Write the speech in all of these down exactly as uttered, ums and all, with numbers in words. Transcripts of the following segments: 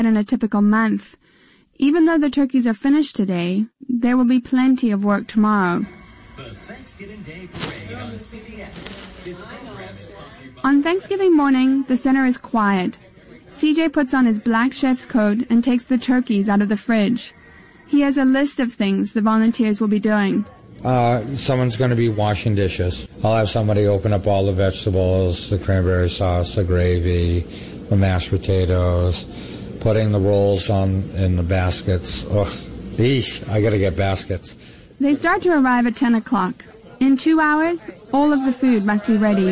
in a typical month. Even though the turkeys are finished today, there will be plenty of work tomorrow. The Thanksgiving Day Parade on C B S. This program is sponsored by... On Thanksgiving morning, the center is quiet. C J puts on his black chef's coat and takes the turkeys out of the fridge. He has a list of things the volunteers will be doing. Uh, someone's going to be washing dishes. I'll have somebody open up all the vegetables, the cranberry sauce, the gravy, the mashed potatoes, putting the rolls on in the baskets. Ugh, eesh, I got to get baskets. They start to arrive at ten o'clock. In two hours, all of the food must be ready.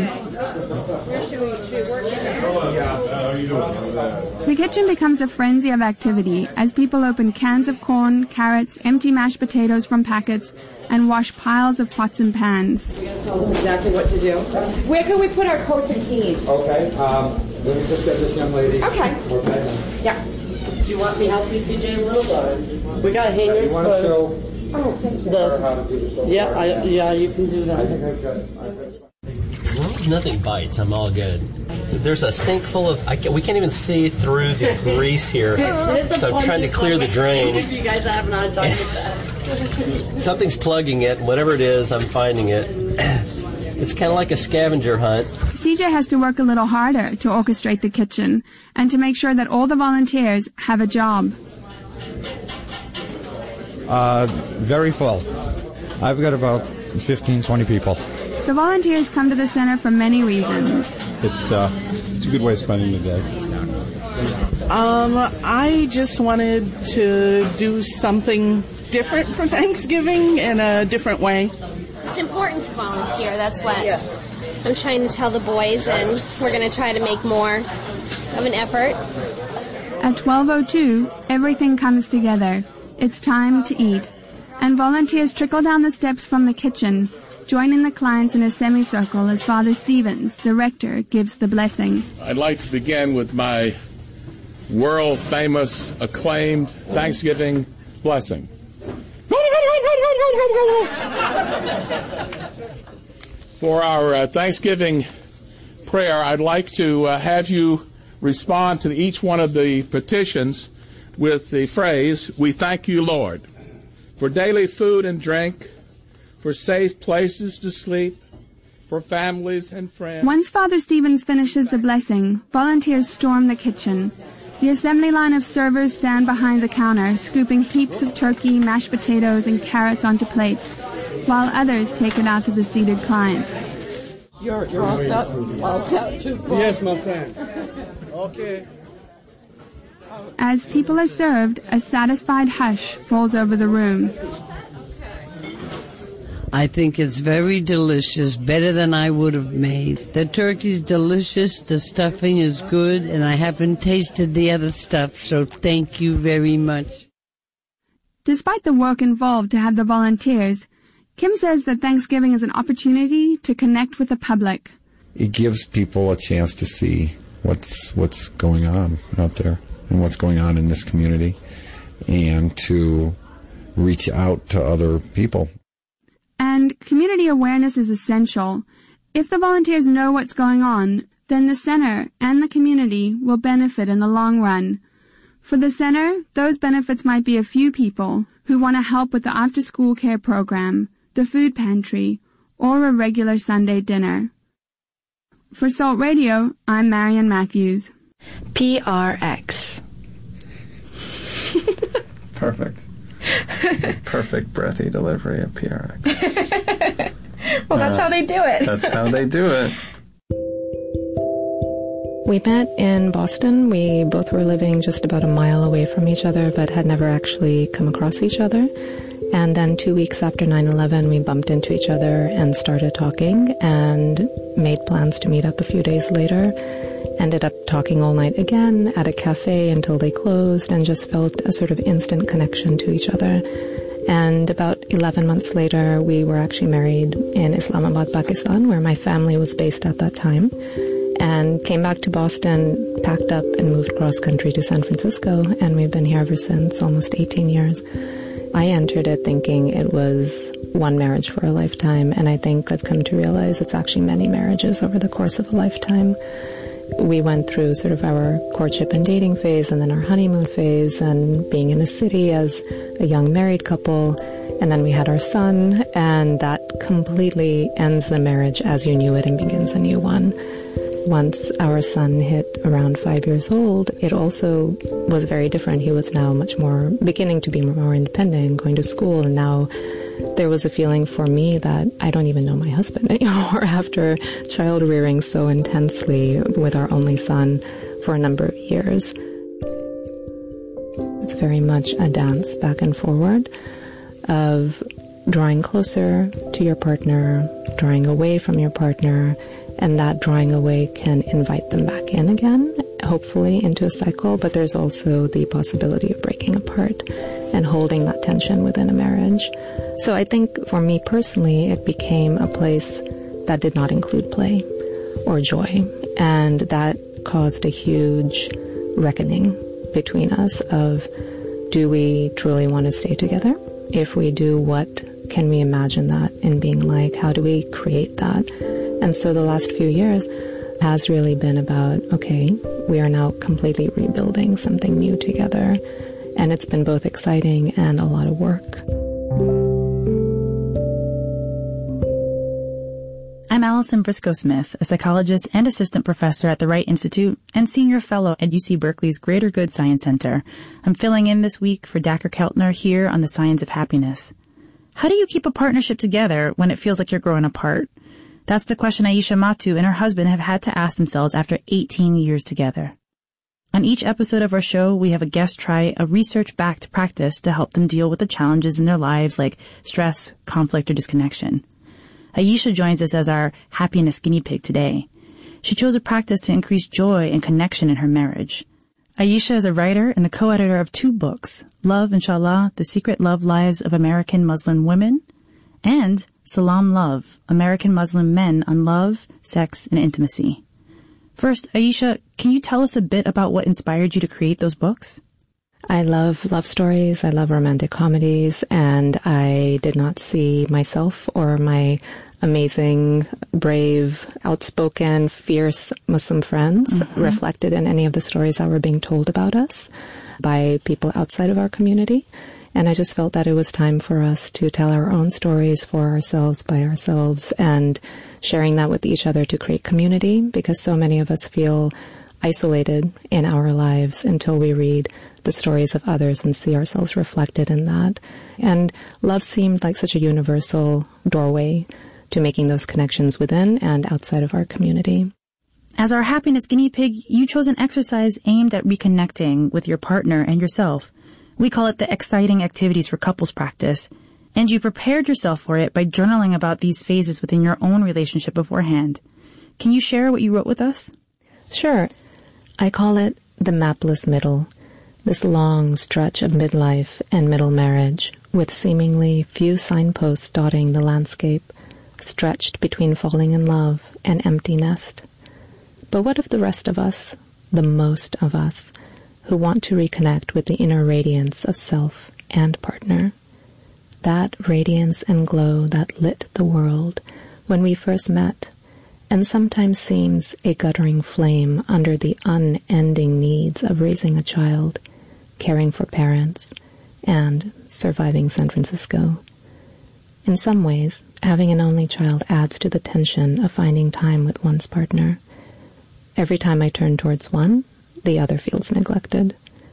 The kitchen becomes a frenzy of activity as people open cans of corn, carrots, empty mashed potatoes from packets, and wash piles of pots and pans. You're going to tell us exactly what to do. Where can we put our coats and keys? Okay, um, let me just get this young lady. Okay. Okay. Yeah. Do you want me to help you, C J, a little? Or we got hangers. You want to show Oh, thank you. her how to do this? Yeah, I, yeah, you can do that. I think I've got it. I've got it. As long as nothing bites, I'm all good. There's a sink full of... I can, we can't even see through the grease here, so I'm trying to clear the drain. If you guys haven't had time with that. Something's plugging it. Whatever it is, I'm finding it. It's kind of like a scavenger hunt. C J has to work a little harder to orchestrate the kitchen and to make sure that all the volunteers have a job. Uh, very full. I've got about fifteen, twenty people. The volunteers come to the center for many reasons. It's uh, it's a good way of spending the day. Um, I just wanted to do something different for Thanksgiving in a different way. It's important to volunteer. That's what I'm trying to tell the boys, and we're going to try to make more of an effort. At twelve oh two, everything comes together. It's time to eat, and volunteers trickle down the steps from the kitchen, joining the clients in a semicircle as Father Stevens, the rector, gives the blessing. I'd like to begin with my world-famous, acclaimed Thanksgiving blessing. For our uh, Thanksgiving prayer, I'd like to uh, have you respond to each one of the petitions with the phrase, "We thank you, Lord, for daily food and drink, for safe places to sleep, for families and friends." Once Father Stevens finishes the blessing, volunteers storm the kitchen. The assembly line of servers stand behind the counter, scooping heaps of turkey, mashed potatoes, and carrots onto plates, while others take it out to the seated clients. You're, you're all set? All set too? Yes, my friend. Okay. As people are served, a satisfied hush falls over the room. I think it's very delicious, better than I would have made. The turkey's delicious, the stuffing is good, and I haven't tasted the other stuff, so thank you very much. Despite the work involved to have the volunteers, Kim says that Thanksgiving is an opportunity to connect with the public. It gives people a chance to see what's what's going on out there and what's going on in this community, and to reach out to other people. And community awareness is essential. If the volunteers know what's going on, then the center and the community will benefit in the long run. For the center, those benefits might be a few people who want to help with the after-school care program, the food pantry, or a regular Sunday dinner. For Salt Radio, I'm Marian Matthews. P R X. Perfect. Perfect breathy delivery of P R X. Well, that's uh, how they do it. That's how they do it. We met in Boston. We both were living just about a mile away from each other, but had never actually come across each other. And then two weeks after nine eleven, we bumped into each other and started talking and made plans to meet up a few days later. Ended up talking all night again at a cafe until they closed, and just felt a sort of instant connection to each other. And about eleven months later, we were actually married in Islamabad, Pakistan, where my family was based at that time, and came back to Boston, packed up, and moved cross-country to San Francisco, and we've been here ever since, almost eighteen years. I entered it thinking it was one marriage for a lifetime, and I think I've come to realize it's actually many marriages over the course of a lifetime. we went through sort of our courtship and dating phase and then our honeymoon phase and being in a city as a young married couple. And then we had our son, and that completely ends the marriage as you knew it and begins a new one. Once our son hit around five years old, it also was very different. He was now much more beginning to be more independent, going to school, and now there was a feeling for me that I don't even know my husband anymore after child rearing so intensely with our only son for a number of years. It's very much a dance back and forward of drawing closer to your partner, drawing away from your partner, and that drawing away can invite them back in again, hopefully into a cycle, but there's also the possibility of breaking apart and holding that tension within a marriage. So I think for me personally, it became a place that did not include play or joy, and that caused a huge reckoning between us of, do we truly want to stay together? If we do, what can we imagine that in being like? How do we create that? And so the last few years has really been about, okay, we are now completely rebuilding something new together. And it's been both exciting and a lot of work. I'm Allison Briscoe-Smith, a psychologist and assistant professor at the Wright Institute and senior fellow at U C Berkeley's Greater Good Science Center. I'm filling in this week for Dacher Keltner here on The Science of Happiness. How do you keep a partnership together when it feels like you're growing apart? That's the question Aisha Mattu and her husband have had to ask themselves after eighteen years together. On each episode of our show, we have a guest try a research-backed practice to help them deal with the challenges in their lives like stress, conflict, or disconnection. Aisha joins us as our happiness guinea pig today. She chose a practice to increase joy and connection in her marriage. Aisha is a writer and the co-editor of two books, Love, Inshallah, The Secret Love Lives of American Muslim Women, and Salam Love, American Muslim Men on Love, Sex, and Intimacy. First, Aisha, can you tell us a bit about what inspired you to create those books? I love love stories, I love romantic comedies, and I did not see myself or my amazing, brave, outspoken, fierce Muslim friends mm-hmm. reflected in any of the stories that were being told about us by people outside of our community. And I just felt that it was time for us to tell our own stories for ourselves, by ourselves, and sharing that with each other to create community, because so many of us feel isolated in our lives until we read the stories of others and see ourselves reflected in that. And love seemed like such a universal doorway to making those connections within and outside of our community. As our happiness guinea pig, you chose an exercise aimed at reconnecting with your partner and yourself. We call it the Exciting Activities for Couples practice, and you prepared yourself for it by journaling about these phases within your own relationship beforehand. Can you share what you wrote with us? Sure. I call it the mapless middle, this long stretch of midlife and middle marriage, with seemingly few signposts dotting the landscape, stretched between falling in love and empty nest. But what of the rest of us, the most of us, who want to reconnect with the inner radiance of self and partner? That radiance and glow that lit the world when we first met, and sometimes seems a guttering flame under the unending needs of raising a child, caring for parents, and surviving San Francisco. In some ways, having an only child adds to the tension of finding time with one's partner. Every time I turn towards one, the other feels neglected.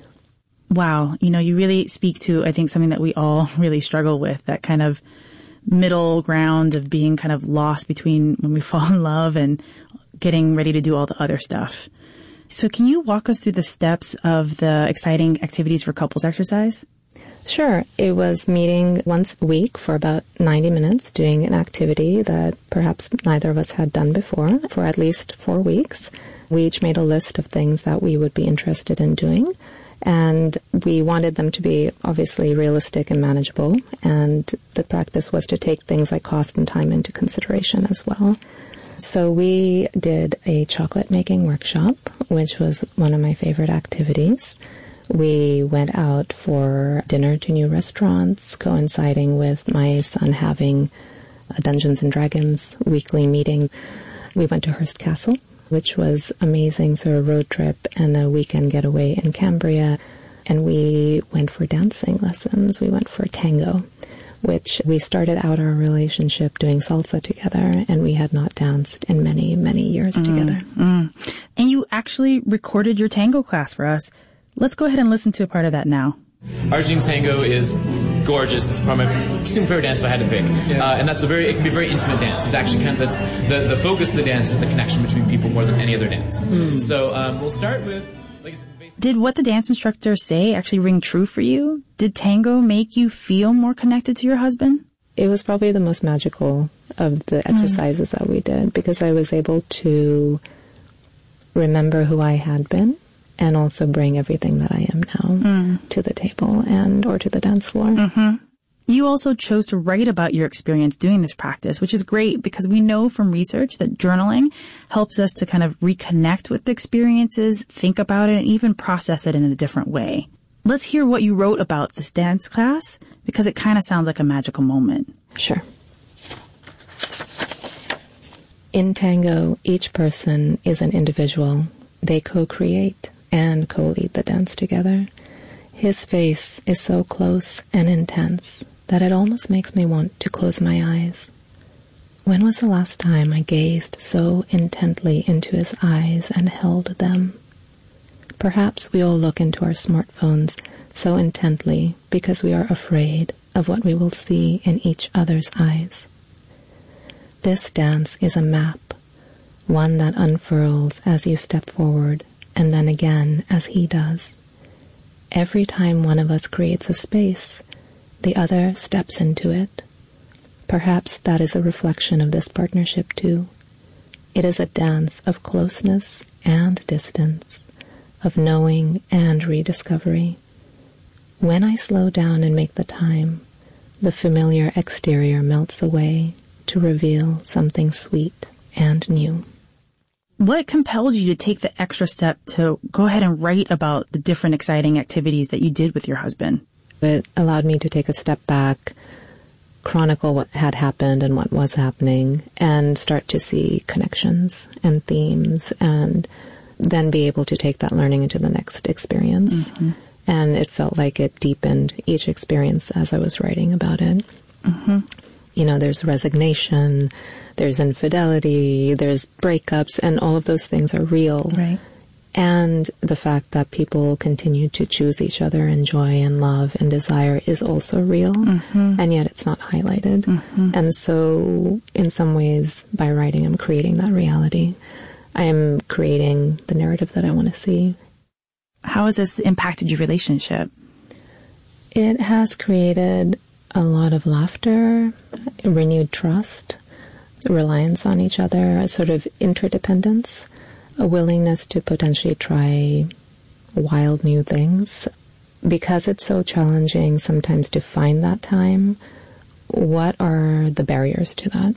Wow. You know, you really speak to, I think, something that we all really struggle with, that kind of middle ground of being kind of lost between when we fall in love and getting ready to do all the other stuff. So can you walk us through the steps of the Exciting Activities for Couples exercise? Sure. It was meeting once a week for about ninety minutes, doing an activity that perhaps neither of us had done before for at least four weeks. We each made a list of things that we would be interested in doing, and we wanted them to be obviously realistic and manageable, and the practice was to take things like cost and time into consideration as well. So we did a chocolate making workshop, which was one of my favorite activities. We went out for dinner to new restaurants, coinciding with my son having a Dungeons and Dragons weekly meeting. We went to Hearst Castle, which was amazing. So a road trip and a weekend getaway in Cambria. And we went for dancing lessons. We went for tango, which we started out our relationship doing salsa together, and we had not danced in many, many years mm, together. Mm. And you actually recorded your tango class for us. Let's go ahead and listen to a part of that now. Argentine tango is gorgeous. It's probably my super favorite dance if I had to pick. Yeah. Uh, and that's a very, it can be a very intimate dance. It's actually kind of, that's, the, the focus of the dance is the connection between people more than any other dance. Mm. So um, we'll start with, like I said, did what the dance instructor say actually ring true for you? Did tango make you feel more connected to your husband? It was probably the most magical of the exercises mm. that we did, because I was able to remember who I had been and also bring everything that I am now mm. to the table and or to the dance floor. Mm-hmm. You also chose to write about your experience doing this practice, which is great because we know from research that journaling helps us to kind of reconnect with the experiences, think about it, and even process it in a different way. Let's hear what you wrote about this dance class, because it kind of sounds like a magical moment. Sure. In tango, each person is an individual. They co-create and co-lead the dance together. His face is so close and intense that it almost makes me want to close my eyes. When was the last time I gazed so intently into his eyes and held them? Perhaps we all look into our smartphones so intently because we are afraid of what we will see in each other's eyes. This dance is a map, one that unfurls as you step forward and then again as he does. Every time one of us creates a space, the other steps into it. Perhaps that is a reflection of this partnership too. It is a dance of closeness and distance, of knowing and rediscovery. When I slow down and make the time, the familiar exterior melts away to reveal something sweet and new. What compelled you to take the extra step to go ahead and write about the different exciting activities that you did with your husband? It allowed me to take a step back, chronicle what had happened and what was happening, and start to see connections and themes, and then be able to take that learning into the next experience. Mm-hmm. And it felt like it deepened each experience as I was writing about it. Mm-hmm. You know, there's resignation, there's infidelity, there's breakups, and all of those things are real. Right. And the fact that people continue to choose each other and joy and love and desire is also real, mm-hmm. and yet it's not highlighted. Mm-hmm. And so, in some ways, by writing, I'm creating that reality. I am creating the narrative that I want to see. How has this impacted your relationship? It has created a lot of laughter, renewed trust, reliance on each other, a sort of interdependence, a willingness to potentially try wild new things. Because it's so challenging sometimes to find that time, what are the barriers to that?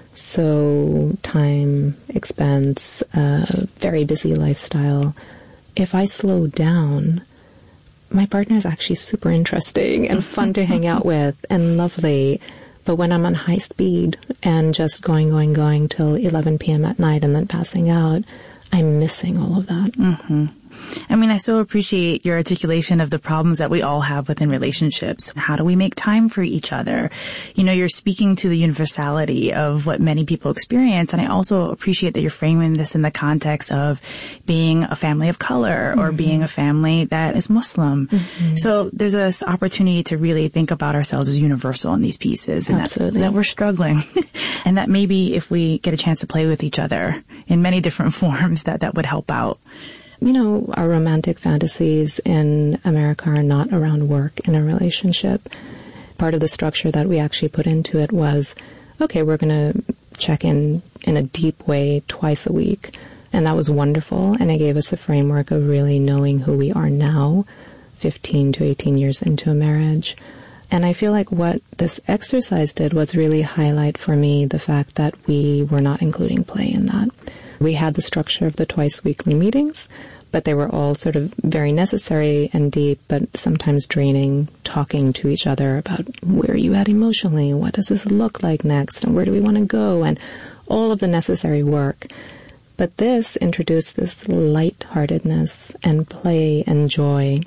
So time, expense, uh, very busy lifestyle. If I slow down, my partner is actually super interesting and fun to hang out with and lovely. But when I'm on high speed and just going, going, going till eleven p.m. at night and then passing out, I'm missing all of that. Mm-hmm. I mean, I so appreciate your articulation of the problems that we all have within relationships. How do we make time for each other? You know, you're speaking to the universality of what many people experience. And I also appreciate that you're framing this in the context of being a family of color or mm-hmm. being a family that is Muslim. Mm-hmm. So there's this opportunity to really think about ourselves as universal in these pieces. And Absolutely. That, that we're struggling. And that maybe if we get a chance to play with each other in many different forms, that that would help out. You know, our romantic fantasies in America are not around work in a relationship. Part of the structure that we actually put into it was, okay, we're going to check in in a deep way twice a week. And that was wonderful. And it gave us a framework of really knowing who we are now, fifteen to eighteen years into a marriage. And I feel like what this exercise did was really highlight for me the fact that we were not including play in that. We had the structure of the twice weekly meetings, but they were all sort of very necessary and deep, but sometimes draining, talking to each other about where are you at emotionally, what does this look like next, and where do we want to go, and all of the necessary work. But this introduced this lightheartedness and play and joy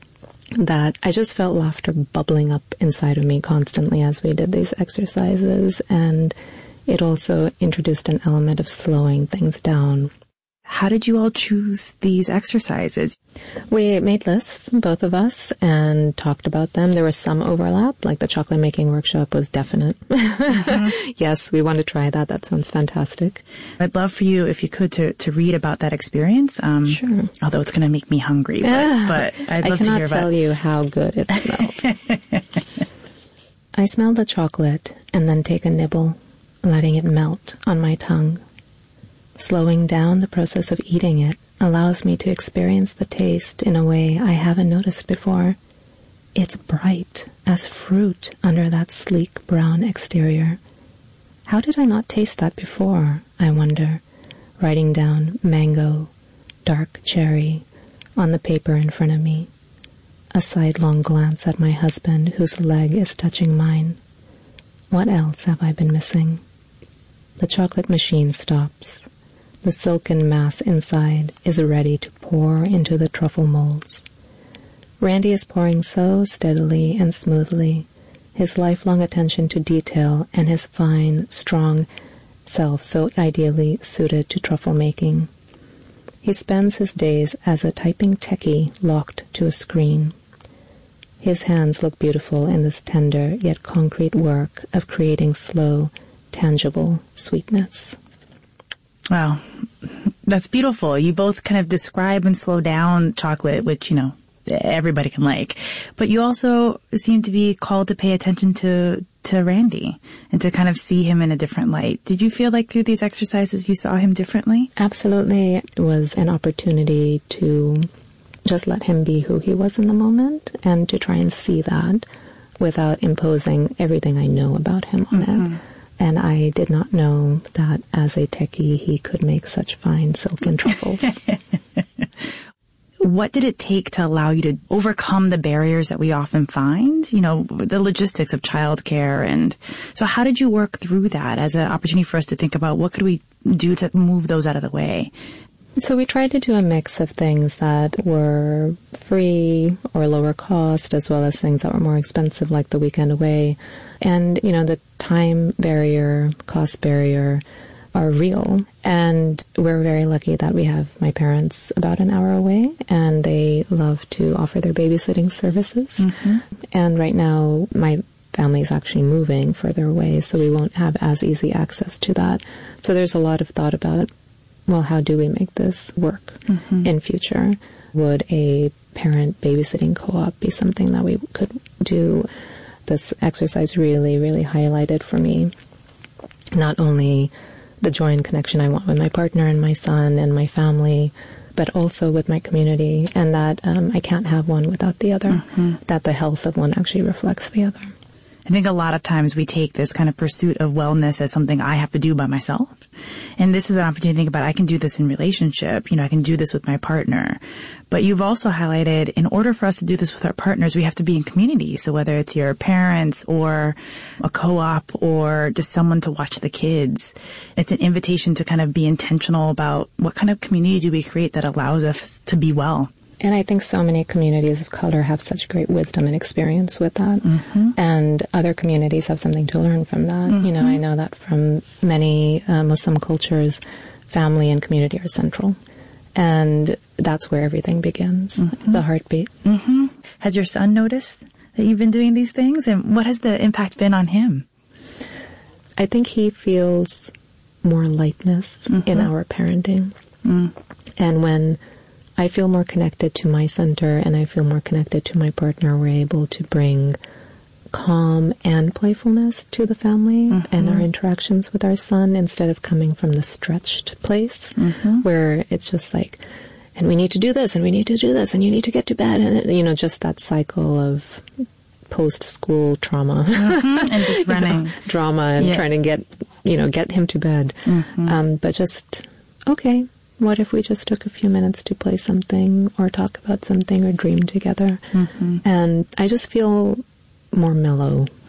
that I just felt laughter bubbling up inside of me constantly as we did these exercises. And it also introduced an element of slowing things down. How did you all choose these exercises? We made lists, both of us, and talked about them. There was some overlap, like the chocolate making workshop was definite. Mm-hmm. Yes, we want to try that. That sounds fantastic. I'd love for you, if you could, to, to read about that experience. Um, sure. Although it's going to make me hungry, but, uh, but I'd love to hear about it. I cannot tell you how good it smelled. I smell the chocolate and then take a nibble, letting it melt on my tongue. Slowing down the process of eating it allows me to experience the taste in a way I haven't noticed before. It's bright as fruit under that sleek brown exterior. How did I not taste that before, I wonder, writing down mango, dark cherry on the paper in front of me. A sidelong glance at my husband whose leg is touching mine. What else have I been missing? The chocolate machine stops. The silken mass inside is ready to pour into the truffle molds. Randy is pouring so steadily and smoothly, his lifelong attention to detail and his fine, strong self so ideally suited to truffle making. He spends his days as a typing techie locked to a screen. His hands look beautiful in this tender yet concrete work of creating slow, tangible sweetness. Wow, that's beautiful. You both kind of describe and slow down chocolate, which, you know, everybody can like. But you also seem to be called to pay attention to, to Randy and to kind of see him in a different light. Did you feel like through these exercises you saw him differently? Absolutely. It was an opportunity to just let him be who he was in the moment and to try and see that without imposing everything I know about him on mm-hmm. it. And I did not know that as a techie, he could make such fine silken truffles. What did it take to allow you to overcome the barriers that we often find? You know, the logistics of childcare. And so how did you work through that as an opportunity for us to think about what could we do to move those out of the way? So we tried to do a mix of things that were free or lower cost, as well as things that were more expensive, like the weekend away. And, you know, the time barrier, cost barrier are real. And we're very lucky that we have my parents about an hour away, and they love to offer their babysitting services. Mm-hmm. And right now, my family's actually moving further away, so we won't have as easy access to that. So there's a lot of thought about, well, how do we make this work mm-hmm. in future? Would a parent babysitting co-op be something that we could do? This exercise really, really highlighted for me not only the joy and connection I want with my partner and my son and my family, but also with my community, and that um, I can't have one without the other, mm-hmm. that the health of one actually reflects the other. I think a lot of times we take this kind of pursuit of wellness as something I have to do by myself. And this is an opportunity to think about, I can do this in relationship. You know, I can do this with my partner. But you've also highlighted, in order for us to do this with our partners, we have to be in community. So whether it's your parents or a co-op or just someone to watch the kids, it's an invitation to kind of be intentional about what kind of community do we create that allows us to be well. And I think so many communities of color have such great wisdom and experience with that. Mm-hmm. And other communities have something to learn from that. Mm-hmm. You know, I know that from many uh, Muslim cultures, family and community are central. And that's where everything begins, mm-hmm. the heartbeat. Mm-hmm. Has your son noticed that you've been doing these things? And what has the impact been on him? I think he feels more lightness mm-hmm. in our parenting. Mm. And when I feel more connected to my center and I feel more connected to my partner, we're able to bring calm and playfulness to the family mm-hmm. and our interactions with our son, instead of coming from the stretched place mm-hmm. where it's just like, and we need to do this and we need to do this and you need to get to bed. And, you know, just that cycle of post-school trauma mm-hmm. and just running you know, drama and yeah. trying to get, you know, get him to bed. Mm-hmm. Um, but just, okay. What if we just took a few minutes to play something or talk about something or dream together? Mm-hmm. And I just feel more mellow, mm-hmm.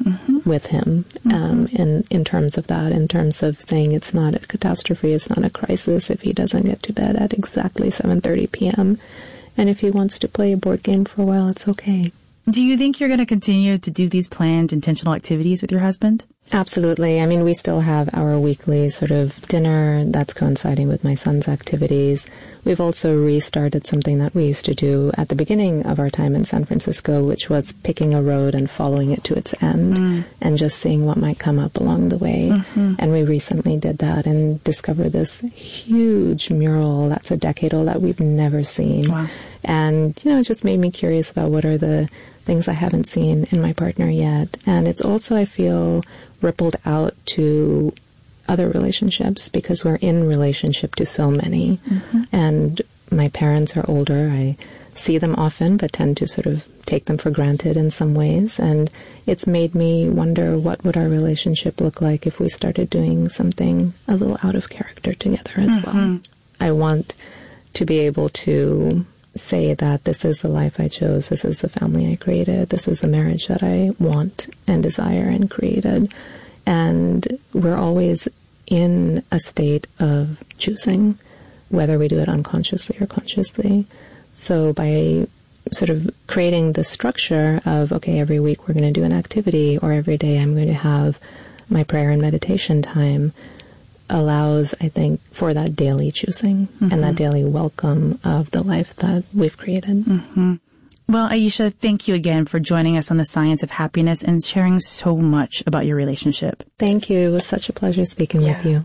with him um, Mm-hmm. in, in terms of that, in terms of saying it's not a catastrophe, it's not a crisis if he doesn't get to bed at exactly seven thirty p.m. And if he wants to play a board game for a while, it's okay. Do you think you're going to continue to do these planned intentional activities with your husband? Absolutely. I mean, we still have our weekly sort of dinner that's coinciding with my son's activities. We've also restarted something that we used to do at the beginning of our time in San Francisco, which was picking a road and following it to its end mm. and just seeing what might come up along the way. Mm-hmm. And we recently did that and discovered this huge mural that's a decade old that we've never seen. Wow. And, you know, it just made me curious about what are the things I haven't seen in my partner yet. And it's also, I feel, rippled out to other relationships because we're in relationship to so many. Mm-hmm. And my parents are older. I see them often, but tend to sort of take them for granted in some ways. And it's made me wonder what would our relationship look like if we started doing something a little out of character together as mm-hmm. well. I want to be able to say that this is the life I chose, this is the family I created, this is the marriage that I want and desire and created. And we're always in a state of choosing, whether we do it unconsciously or consciously. So by sort of creating the structure of, okay, every week we're going to do an activity, or every day I'm going to have my prayer and meditation time, allows, I think, for that daily choosing mm-hmm. and that daily welcome of the life that we've created. Mm-hmm. Well, Aisha, thank you again for joining us on The Science of Happiness and sharing so much about your relationship. Thank you. It was such a pleasure speaking yeah. with you.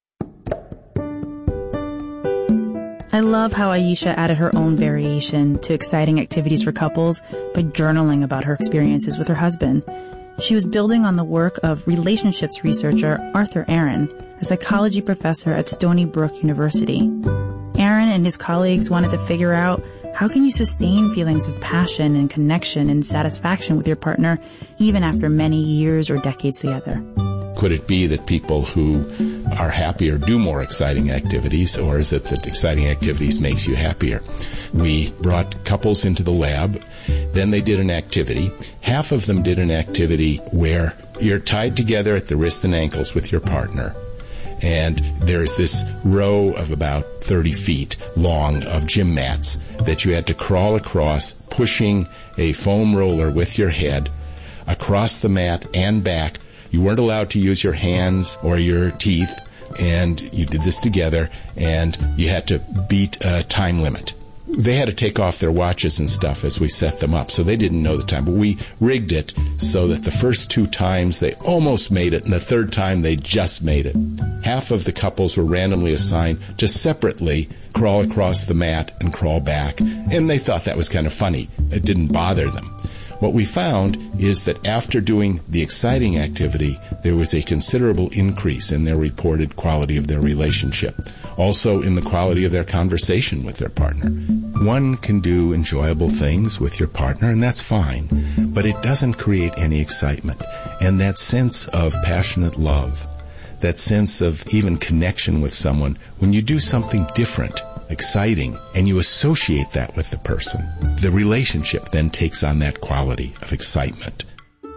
I love how Aisha added her own variation to exciting activities for couples by journaling about her experiences with her husband. She was building on the work of relationships researcher Arthur Aron, a psychology professor at Stony Brook University. Aron and his colleagues wanted to figure out how can you sustain feelings of passion and connection and satisfaction with your partner even after many years or decades together. Could it be that people who are happier do more exciting activities, or is it that exciting activities makes you happier? We brought couples into the lab. Then they did an activity. Half of them did an activity where you're tied together at the wrists and ankles with your partner. And there's this row of about thirty feet long of gym mats that you had to crawl across, pushing a foam roller with your head across the mat and back. You weren't allowed to use your hands or your teeth, and you did this together, and you had to beat a time limit. They had to take off their watches and stuff as we set them up, so they didn't know the time. But we rigged it so that the first two times they almost made it, and the third time they just made it. Half of the couples were randomly assigned to separately crawl across the mat and crawl back, and they thought that was kind of funny. It didn't bother them. What we found is that after doing the exciting activity, there was a considerable increase in their reported quality of their relationship, also in the quality of their conversation with their partner. One can do enjoyable things with your partner, and that's fine, but it doesn't create any excitement. And that sense of passionate love, that sense of even connection with someone, when you do something different, exciting, and you associate that with the person, the relationship then takes on that quality of excitement.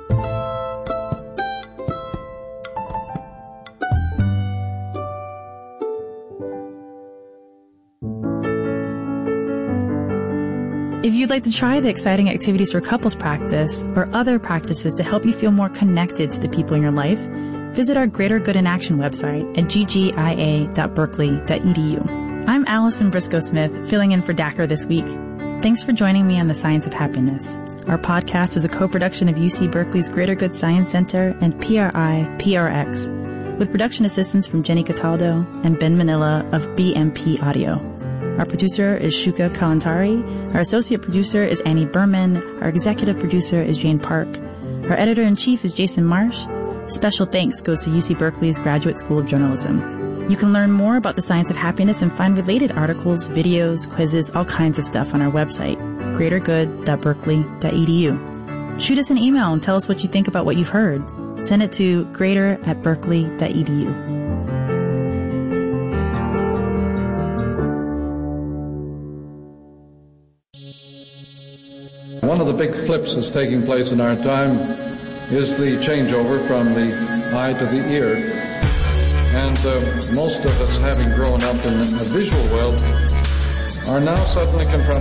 If you'd like to try the exciting activities for couples practice or other practices to help you feel more connected to the people in your life, visit our Greater Good in Action website at g g i a dot berkeley dot e d u. I'm Allison Briscoe-Smith, filling in for Dacker this week. Thanks for joining me on The Science of Happiness. Our podcast is a co-production of U C Berkeley's Greater Good Science Center and P R I P R X, with production assistance from Jenny Cataldo and Ben Manila of B M P Audio. Our producer is Shuka Kalantari. Our associate producer is Annie Berman. Our executive producer is Jane Park. Our editor-in-chief is Jason Marsh. Special thanks goes to U C Berkeley's Graduate School of Journalism. You can learn more about the science of happiness and find related articles, videos, quizzes, all kinds of stuff on our website, greater good dot berkeley dot e d u. Shoot us an email and tell us what you think about what you've heard. Send it to greater at berkeley dot e d u. One of the big flips that's taking place in our time is the changeover from the eye to the ear. And uh, most of us, having grown up in a visual world, are now suddenly confronted